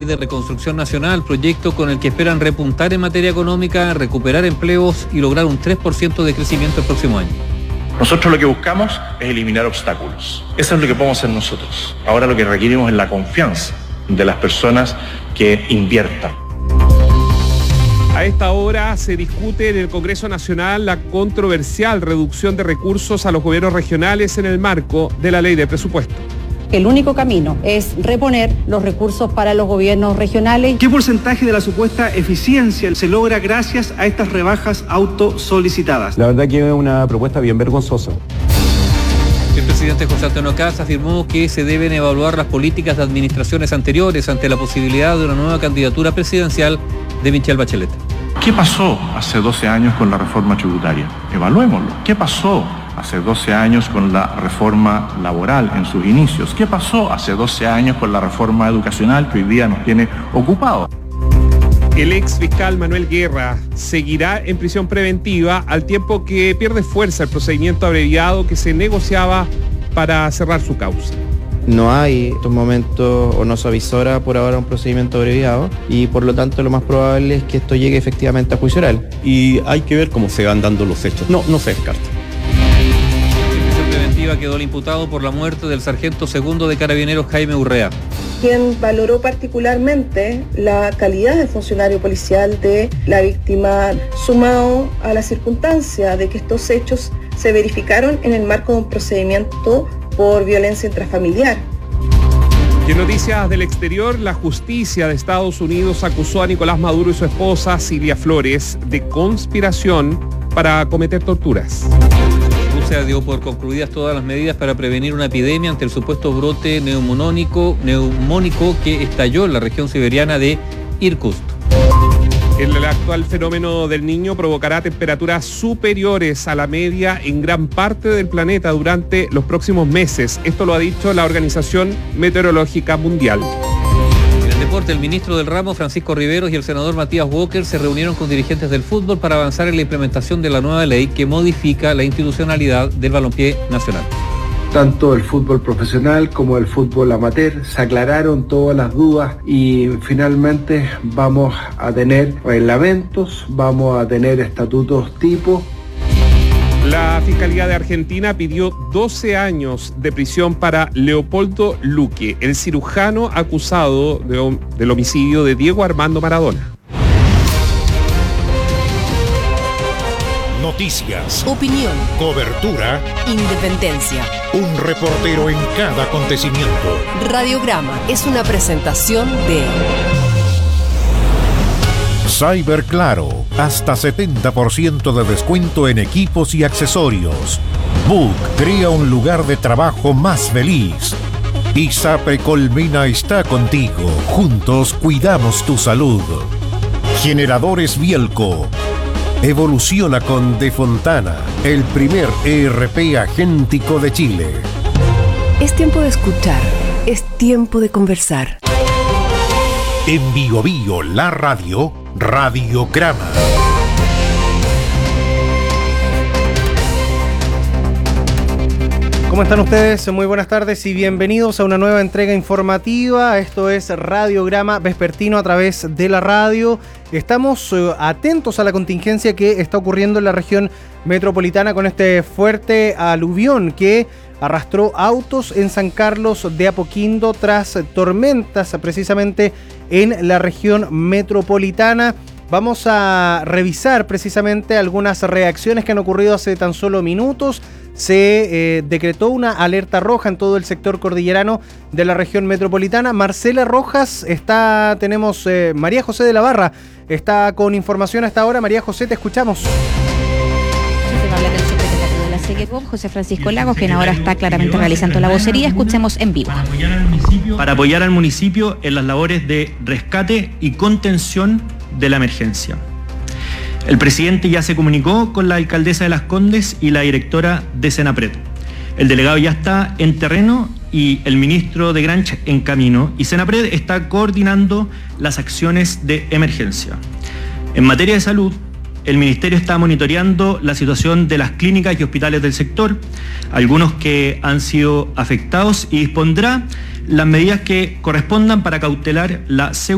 de Reconstrucción Nacional, proyecto con el que esperan repuntar en materia económica, recuperar empleos y lograr un 3% de crecimiento el próximo año. Nosotros lo que buscamos es eliminar obstáculos. Eso es lo que podemos hacer nosotros. Ahora lo que requerimos es la confianza de las personas que inviertan. A esta hora se discute en el Congreso Nacional la controversial reducción de recursos a los gobiernos regionales en el marco de la ley de presupuesto. El único camino es reponer los recursos para los gobiernos regionales. ¿Qué porcentaje de la supuesta eficiencia se logra gracias a estas rebajas autosolicitadas? La verdad que es una propuesta bien vergonzosa. El presidente José Antonio Kast afirmó que se deben evaluar las políticas de administraciones anteriores ante la posibilidad de una nueva candidatura presidencial de Michelle Bachelet. ¿Qué pasó hace 12 años con la reforma tributaria? Evaluémoslo. ¿Qué pasó hace 12 años con la reforma laboral en sus inicios? ¿Qué pasó hace 12 años con la reforma educacional que hoy día nos tiene ocupados? El ex fiscal Manuel Guerra seguirá en prisión preventiva al tiempo que pierde fuerza el procedimiento abreviado que se negociaba para cerrar su causa. No hay en estos momentos o no se avisora por ahora un procedimiento abreviado y por lo tanto lo más probable es que esto llegue efectivamente a juicio oral. Y hay que ver cómo se van dando los hechos. No se descarta. En prisión preventiva quedó el imputado por la muerte del sargento segundo de Carabineros Jaime Urrea, quien valoró particularmente la calidad de funcionario policial de la víctima, sumado a la circunstancia de que estos hechos se verificaron en el marco de un procedimiento por violencia intrafamiliar. Y en noticias del exterior, la justicia de Estados Unidos acusó a Nicolás Maduro y su esposa Silvia Flores de conspiración para cometer torturas. Rusia dio por concluidas todas las medidas para prevenir una epidemia ante el supuesto brote neumónico que estalló en la región siberiana de Irkutsk. El actual fenómeno del Niño provocará temperaturas superiores a la media en gran parte del planeta durante los próximos meses. Esto lo ha dicho la Organización Meteorológica Mundial. En el deporte, el ministro del ramo, Francisco Riveros, y el senador Matías Walker se reunieron con dirigentes del fútbol para avanzar en la implementación de la nueva ley que modifica la institucionalidad del balompié nacional. Tanto el fútbol profesional como el fútbol amateur se aclararon todas las dudas y finalmente vamos a tener reglamentos, vamos a tener estatutos tipo. La Fiscalía de Argentina pidió 12 años de prisión para Leopoldo Luque, el cirujano acusado del homicidio de Diego Armando Maradona. Noticias, opinión, cobertura, independencia. Un reportero en cada acontecimiento. Radiograma es una presentación de Cyberclaro, hasta 70% de descuento en equipos y accesorios. Book crea un lugar de trabajo más feliz. ISAPRE Colmena está contigo. Juntos cuidamos tu salud. Generadores Bielco. Evoluciona con De Fontana, el primer ERP agéntico de Chile. Es tiempo de escuchar, es tiempo de conversar. En Bio Bio, la radio, Radiograma. ¿Cómo están ustedes? Muy buenas tardes y bienvenidos a una nueva entrega informativa. Esto es Radiograma Vespertino a través de la radio. Estamos atentos a la contingencia que está ocurriendo en la región metropolitana con este fuerte aluvión que arrastró autos en San Carlos de Apoquindo tras tormentas precisamente en la región metropolitana. Vamos a revisar precisamente algunas reacciones que han ocurrido hace tan solo minutos. Se decretó una alerta roja en todo el sector cordillerano de la región metropolitana. Marcela Rojas tenemos María José de la Barra, está con información hasta ahora. María José, te escuchamos. Habla del subsecretario de la SEGECOM, José Francisco Lagos, quien ahora está claramente realizando la vocería. Escuchemos en vivo. Para apoyar al municipio en las labores de rescate y contención de la emergencia. El presidente ya se comunicó con la alcaldesa de Las Condes y la directora de Senapred. El delegado ya está en terreno y el ministro de Granch en camino, y Senapred está coordinando las acciones de emergencia. En materia de salud, el ministerio está monitoreando la situación de las clínicas y hospitales del sector, algunos que han sido afectados, y dispondrá las medidas que correspondan para cautelar la seguridad